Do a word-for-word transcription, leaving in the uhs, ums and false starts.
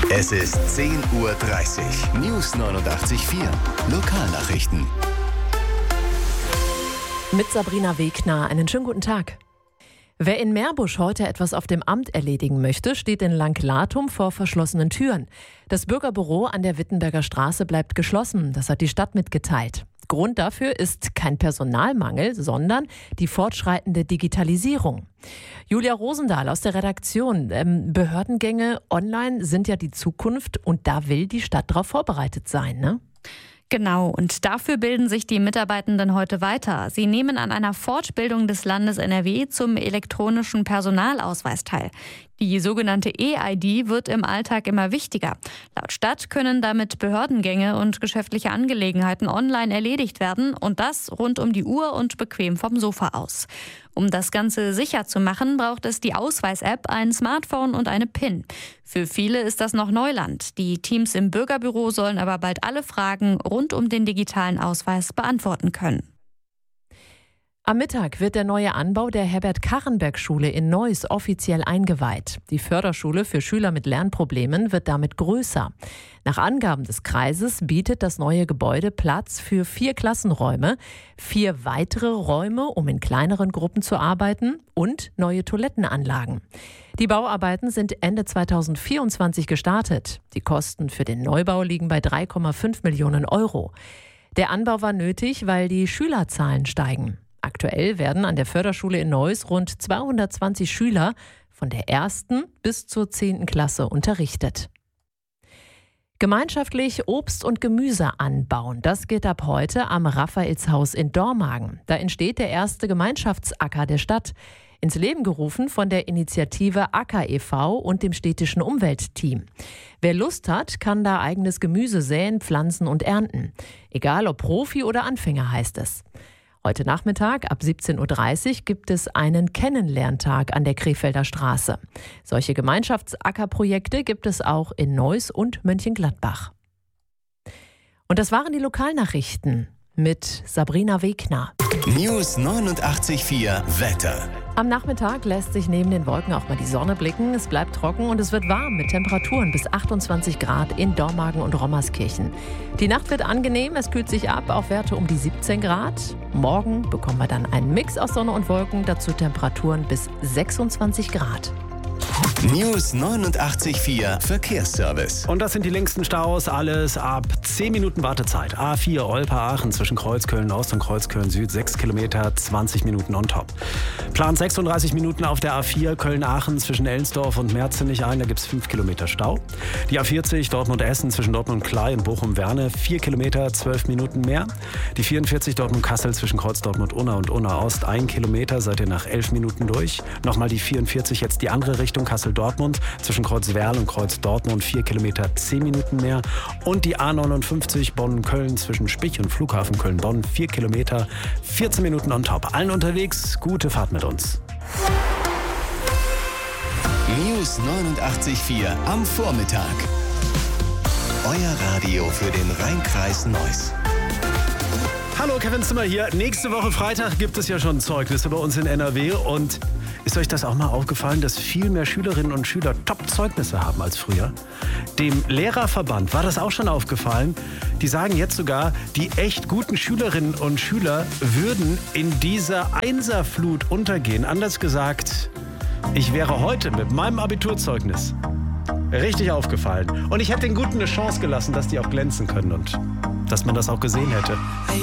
Es ist zehn Uhr dreißig. News neunundachtzig Komma vier. Lokalnachrichten. Mit Sabrina Wegner. Einen schönen guten Tag. Wer in Meerbusch heute etwas auf dem Amt erledigen möchte, steht in Langlatum vor verschlossenen Türen. Das Bürgerbüro an der Wittenberger Straße bleibt geschlossen. Das hat die Stadt mitgeteilt. Grund dafür ist kein Personalmangel, sondern die fortschreitende Digitalisierung. Julia Rosendahl aus der Redaktion. Ähm, Behördengänge online sind ja die Zukunft und da will die Stadt darauf vorbereitet sein, ne? Genau, und dafür bilden sich die Mitarbeitenden heute weiter. Sie nehmen an einer Fortbildung des Landes N R W zum elektronischen Personalausweis teil. Die sogenannte E-I D wird im Alltag immer wichtiger. Laut Stadt können damit Behördengänge und geschäftliche Angelegenheiten online erledigt werden und das rund um die Uhr und bequem vom Sofa aus. Um das Ganze sicher zu machen, braucht es die Ausweis-App, ein Smartphone und eine PIN. Für viele ist das noch Neuland. Die Teams im Bürgerbüro sollen aber bald alle Fragen rund um den digitalen Ausweis beantworten können. Am Mittag wird der neue Anbau der Herbert-Karrenberg-Schule in Neuss offiziell eingeweiht. Die Förderschule für Schüler mit Lernproblemen wird damit größer. Nach Angaben des Kreises bietet das neue Gebäude Platz für vier Klassenräume, vier weitere Räume, um in kleineren Gruppen zu arbeiten und neue Toilettenanlagen. Die Bauarbeiten sind Ende zweitausendvierundzwanzig gestartet. Die Kosten für den Neubau liegen bei drei Komma fünf Millionen Euro. Der Anbau war nötig, weil die Schülerzahlen steigen. Aktuell werden an der Förderschule in Neuss rund zweihundertzwanzig Schüler von der ersten bis zur zehnten Klasse unterrichtet. Gemeinschaftlich Obst und Gemüse anbauen, das geht ab heute am Raphaelshaus in Dormagen. Da entsteht der erste Gemeinschaftsacker der Stadt. Ins Leben gerufen von der Initiative Acker e V und dem städtischen Umweltteam. Wer Lust hat, kann da eigenes Gemüse säen, pflanzen und ernten. Egal ob Profi oder Anfänger, heißt es. Heute Nachmittag ab siebzehn Uhr dreißig gibt es einen Kennenlerntag an der Krefelder Straße. Solche Gemeinschaftsackerprojekte gibt es auch in Neuss und Mönchengladbach. Und das waren die Lokalnachrichten mit Sabrina Wegner. News neunundachtzig Komma vier Wetter. Am Nachmittag lässt sich neben den Wolken auch mal die Sonne blicken. Es bleibt trocken und es wird warm mit Temperaturen bis achtundzwanzig Grad in Dormagen und Rommerskirchen. Die Nacht wird angenehm, es kühlt sich ab auf Werte um die siebzehn Grad. Morgen bekommen wir dann einen Mix aus Sonne und Wolken, dazu Temperaturen bis sechsundzwanzig Grad. News neunundachtzig Komma vier Verkehrsservice. Und das sind die längsten Staus, alles ab zehn Minuten Wartezeit. A vier Olpa-Aachen zwischen Kreuzköln-Ost und Kreuzköln-Süd, sechs Kilometer, zwanzig Minuten on top. Plant sechsunddreißig Minuten auf der A vier Köln-Aachen zwischen Ellensdorf und Merzenich ein, da gibt es fünf Kilometer Stau. Die A vierzig Dortmund-Essen zwischen Dortmund-Klei und Bochum-Werne, vier Kilometer, zwölf Minuten mehr. Die vierundvierzig Dortmund-Kassel zwischen Kreuz-Dortmund-Unna und Unna-Ost, ein Kilometer, seid ihr nach elf Minuten durch. Nochmal die vierundvierzig, jetzt die andere Richtung, Kassel-Dortmund zwischen Kreuz-Werl und Kreuz-Dortmund, vier Kilometer, zehn Minuten mehr. Und die A neunundfünfzig Bonn-Köln zwischen Spich und Flughafen Köln-Bonn, vier Kilometer, vierzehn Minuten on top. Allen unterwegs, gute Fahrt mit uns. News neunundachtzig Komma vier am Vormittag. Euer Radio für den Rhein-Kreis Neuss. Hallo, Kevin Zimmer hier. Nächste Woche Freitag gibt es ja schon Zeugnisse bei uns in N R W. Und ist euch das auch mal aufgefallen, dass viel mehr Schülerinnen und Schüler Top-Zeugnisse haben als früher? Dem Lehrerverband war das auch schon aufgefallen. Die sagen jetzt sogar, die echt guten Schülerinnen und Schüler würden in dieser Einserflut untergehen. Anders gesagt, ich wäre heute mit meinem Abiturzeugnis richtig aufgefallen. Und ich hätte den Guten eine Chance gelassen, dass die auch glänzen können und dass man das auch gesehen hätte.